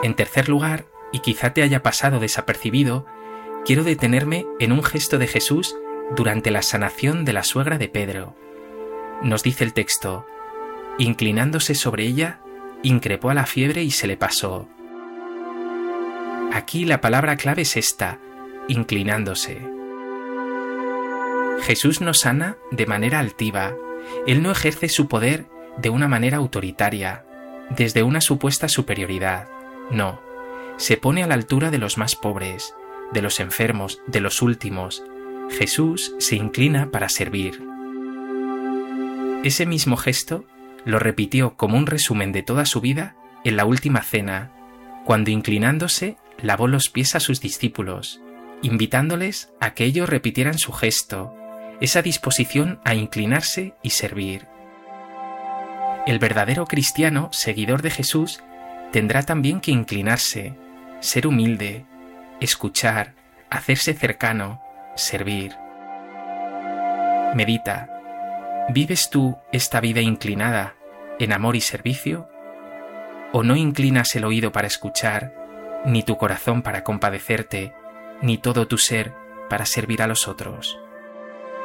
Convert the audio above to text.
En tercer lugar, y quizá te haya pasado desapercibido, quiero detenerme en un gesto de Jesús durante la sanación de la suegra de Pedro. Nos dice el texto: inclinándose sobre ella, increpó a la fiebre y se le pasó. Aquí la palabra clave es esta: inclinándose. Jesús nos sana de manera altiva. Él no ejerce su poder de una manera autoritaria, desde una supuesta superioridad. No, se pone a la altura de los más pobres, de los enfermos, de los últimos. Jesús se inclina para servir. Ese mismo gesto lo repitió como un resumen de toda su vida en la última cena, cuando inclinándose lavó los pies a sus discípulos, invitándoles a que ellos repitieran su gesto, esa disposición a inclinarse y servir. El verdadero cristiano, seguidor de Jesús, tendrá también que inclinarse, ser humilde, escuchar, hacerse cercano, servir. Medita. ¿Vives tú esta vida inclinada en amor y servicio? ¿O no inclinas el oído para escuchar, ni tu corazón para compadecerte, ni todo tu ser para servir a los otros?